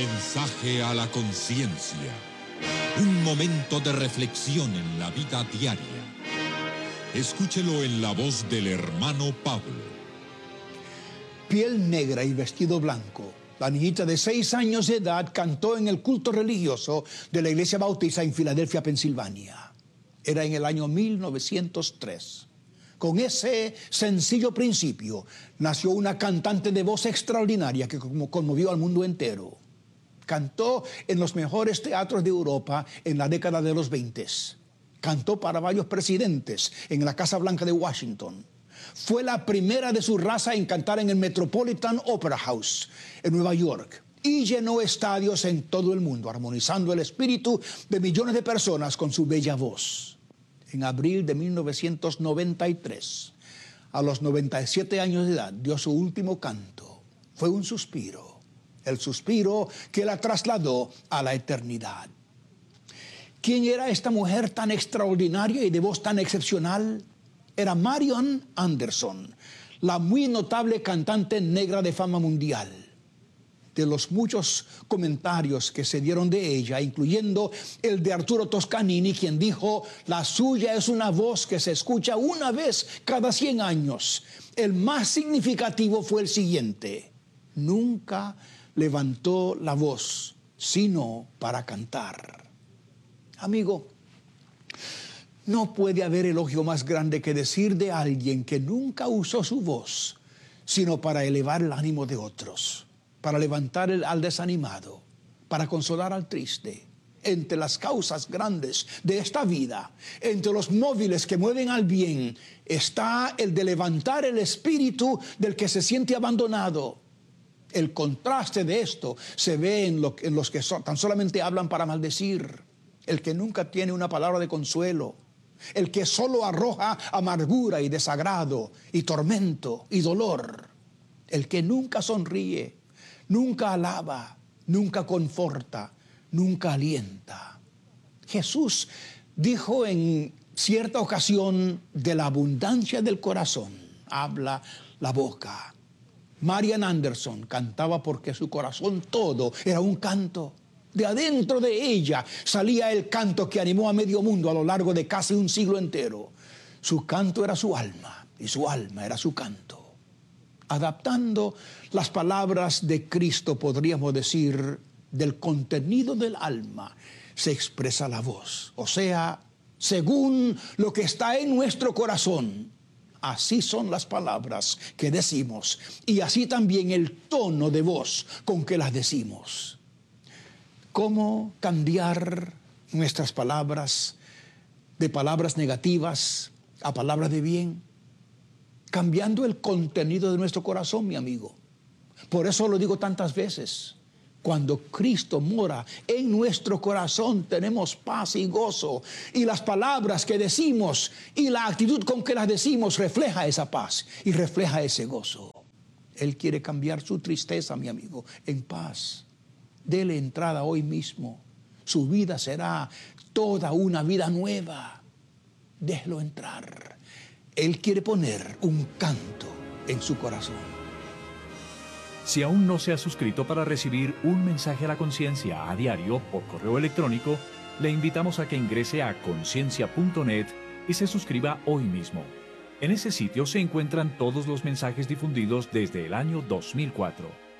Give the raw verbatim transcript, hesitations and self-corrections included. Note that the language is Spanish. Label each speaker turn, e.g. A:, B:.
A: Mensaje a la conciencia. Un momento de reflexión en la vida diaria. Escúchelo en la voz del hermano Pablo.
B: Piel negra y vestido blanco. La niñita de seis años de edad cantó en el culto religioso de la Iglesia Bautista en Filadelfia, Pensilvania. Era en el año mil novecientos tres. Con ese sencillo principio nació una cantante de voz extraordinaria que conmovió al mundo entero. Cantó en los mejores teatros de Europa en la década de los veinte. Cantó para varios presidentes en la Casa Blanca de Washington. Fue la primera de su raza en cantar en el Metropolitan Opera House en Nueva York y llenó estadios en todo el mundo, armonizando el espíritu de millones de personas con su bella voz. En abril de mil novecientos noventa y tres, a los noventa y siete años de edad, dio su último canto. Fue un suspiro, el suspiro que la trasladó a la eternidad. ¿Quién era esta mujer tan extraordinaria y de voz tan excepcional? Era Marian Anderson, la muy notable cantante negra de fama mundial. De los muchos comentarios que se dieron de ella, incluyendo el de Arturo Toscanini, quien dijo: la suya es una voz que se escucha una vez cada cien años. El más significativo fue el siguiente: nunca levantó la voz, sino para cantar. Amigo, no puede haber elogio más grande que decir de alguien que nunca usó su voz, sino para elevar el ánimo de otros, para levantar el, al desanimado, para consolar al triste. Entre las causas grandes de esta vida, entre los móviles que mueven al bien, está el de levantar el espíritu del que se siente abandonado. El contraste de esto se ve en, lo, en los que so, tan solamente hablan para maldecir, el que nunca tiene una palabra de consuelo, el que solo arroja amargura y desagrado y tormento y dolor, el que nunca sonríe, nunca alaba, nunca conforta, nunca alienta. Jesús dijo en cierta ocasión: de la abundancia del corazón habla la boca. Marian Anderson cantaba porque su corazón todo era un canto. De adentro de ella salía el canto que animó a medio mundo a lo largo de casi un siglo entero. Su canto era su alma y su alma era su canto. Adaptando las palabras de Cristo, podríamos decir: del contenido del alma se expresa la voz. O sea, según lo que está en nuestro corazón, así son las palabras que decimos, y así también el tono de voz con que las decimos. ¿Cómo cambiar nuestras palabras de palabras negativas a palabras de bien? Cambiando el contenido de nuestro corazón, mi amigo. Por eso lo digo tantas veces: cuando Cristo mora en nuestro corazón, tenemos paz y gozo. Y las palabras que decimos y la actitud con que las decimos refleja esa paz y refleja ese gozo. Él quiere cambiar su tristeza, mi amigo, en paz. Dele entrada hoy mismo. Su vida será toda una vida nueva. Déjelo entrar. Él quiere poner un canto en su corazón.
C: Si aún no se ha suscrito para recibir un mensaje a la conciencia a diario por correo electrónico, le invitamos a que ingrese a conciencia punto net y se suscriba hoy mismo. En ese sitio se encuentran todos los mensajes difundidos desde el año dos mil cuatro.